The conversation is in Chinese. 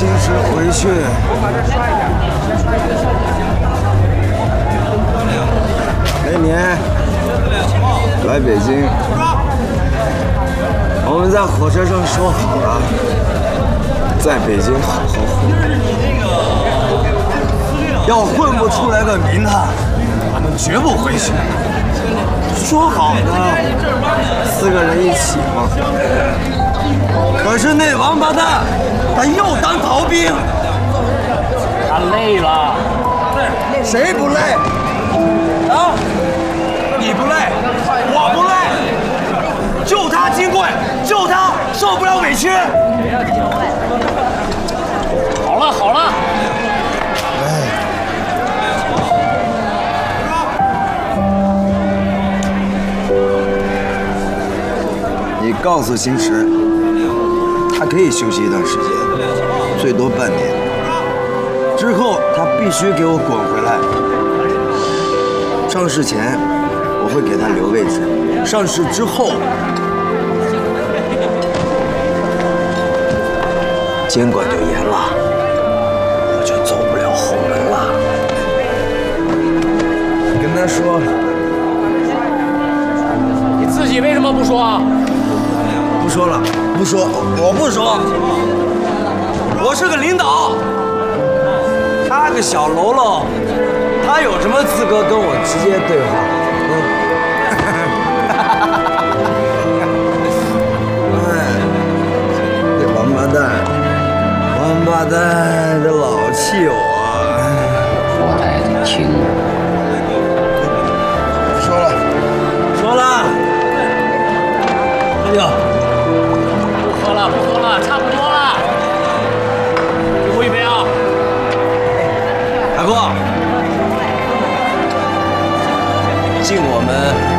新时回去。那年来北京，我们在火车上说好了，在北京好好混。要混不出来个名堂，我们绝不回去。说好的4个人一起嘛。可是那王八蛋，他又当逃兵。 他累了。 谁不累？啊？你不累，我不累。就他金贵，就他受不了委屈。 好了好了。 你告诉星驰，他可以休息一段时间，最多半年。之后他必须给我滚回来。上市前我会给他留位置，上市之后，监管就严了，我就走不了后门了。你跟他说， 你自己为什么不说啊？ 不说了，不说，我不说。我是个领导，他个小喽啰，他有什么资格跟我直接对话？这王八蛋，这老气我。 说来的轻。 说了。哎呀。 不喝了，差不多了。最后一杯啊！ 海哥，敬我们